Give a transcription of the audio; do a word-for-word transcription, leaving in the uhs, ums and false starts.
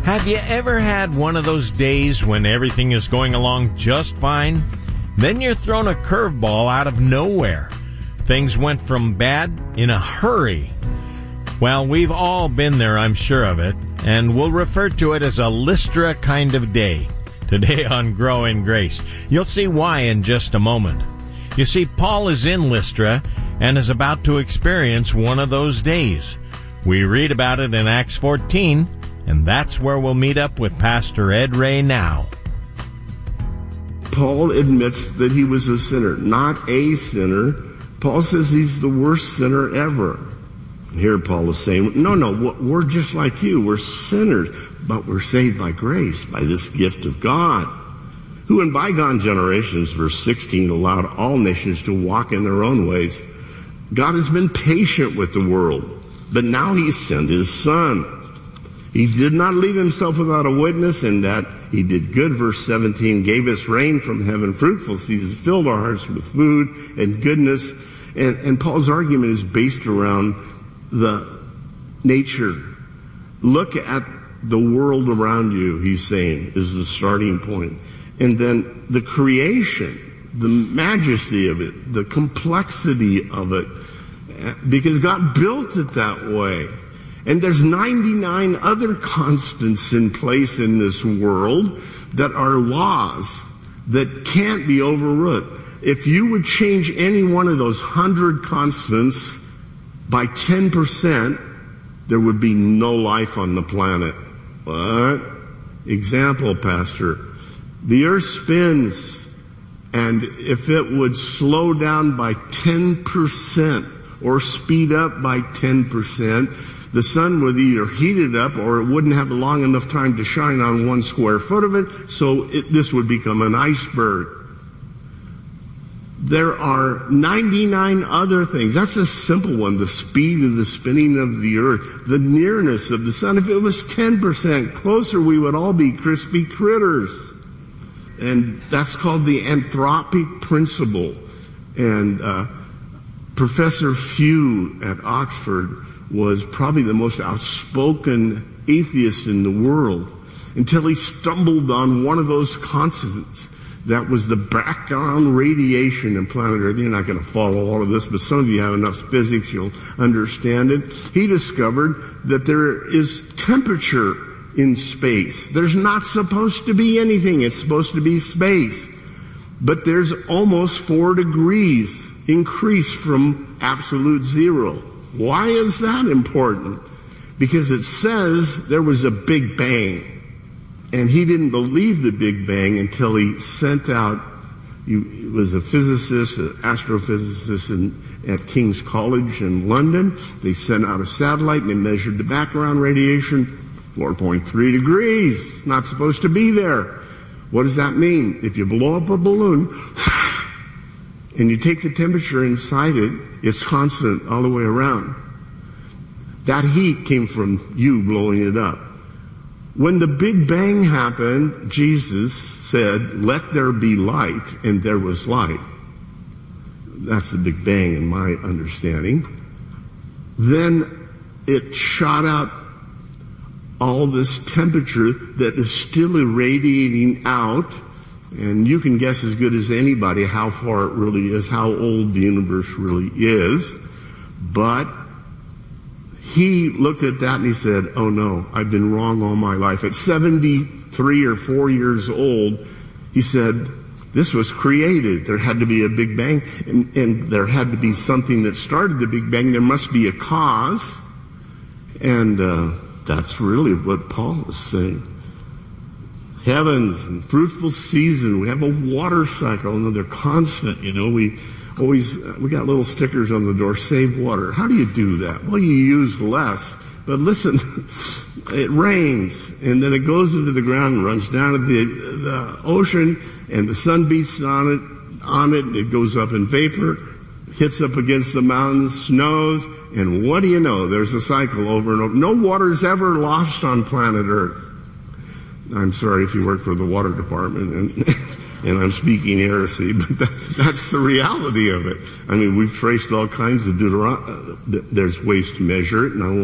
Have you ever had one of those days when everything is going along just fine? Then you're thrown a curveball out of nowhere. Things went from bad in a hurry. Well, we've all been there, I'm sure of it, and we'll refer to it as a Lystra kind of day. Today on Grow in Grace. You'll see why in just a moment. You see, Paul is in Lystra and is about to experience one of those days. We read about it in Acts fourteen, and that's where we'll meet up with Pastor Ed Ray now. Paul admits that he was a sinner, not a sinner. Paul says he's the worst sinner ever. Here Paul is saying, no, no, we're just like you. We're sinners, but we're saved by grace, by this gift of God, who in bygone generations, verse sixteen, allowed all nations to walk in their own ways. God has been patient with the world, but now he sent his Son. He did not leave himself without a witness, in that he did good, verse seventeen, gave us rain from heaven, fruitful seasons, filled our hearts with food and goodness. And, and Paul's argument is based around the nature. Look at the world around you, he's saying, is the starting point. And then the creation, the majesty of it, the complexity of it, because God built it that way. And there's ninety-nine other constants in place in this world that are laws that can't be overruled. If you would change any one of those hundred constants by ten percent, there would be no life on the planet. What? Example, Pastor. The earth spins, and if it would slow down by ten percent or speed up by ten percent, the sun would either heat it up or it wouldn't have long enough time to shine on one square foot of it, so it, this would become an iceberg. There are ninety-nine other things. That's a simple one. The speed of the spinning of the earth, the nearness of the sun. If it was ten percent closer, we would all be crispy critters. And that's called the anthropic principle. And uh, Professor Few at Oxford was probably the most outspoken atheist in the world until he stumbled on one of those constants. That was the background radiation in planet Earth. You're not going to follow all of this, but some of you have enough physics, you'll understand it. He discovered that there is temperature in space. There's not supposed to be anything. It's supposed to be space. But there's almost four degrees increase from absolute zero. Why is that important? Because it says there was a Big Bang. And he didn't believe the Big Bang until he sent out, he was a physicist, an astrophysicist in, at King's College in London. They sent out a satellite and they measured the background radiation, four point three degrees. It's not supposed to be there. What does that mean? If you blow up a balloon and you take the temperature inside it, it's constant all the way around. That heat came from you blowing it up. When the Big Bang happened, Jesus said, let there be light, and there was light. That's the Big Bang in my understanding. Then it shot out all this temperature that is still irradiating out, and you can guess as good as anybody how far it really is, how old the universe really is. But he looked at that and he said, oh no, I've been wrong all my life. At seventy-three or four years old, he said, this was created. There had to be a Big Bang, and, and there had to be something that started the Big Bang. There must be a cause. And uh, that's really what Paul is saying. Heavens and fruitful season. We have a water cycle, another constant, you know, we always, we got little stickers on the door, save water. How do you do that? Well, you use less. But listen, it rains, and then it goes into the ground and runs down to the, the ocean, and the sun beats on it, on it, and it goes up in vapor, hits up against the mountains, snows, and what do you know? There's a cycle over and over. No water is ever lost on planet Earth. I'm sorry if you work for the water department, and and I'm speaking heresy, but that, that's the reality of it. I mean, we've traced all kinds of Deuteronomy. There's ways to measure it, and I won't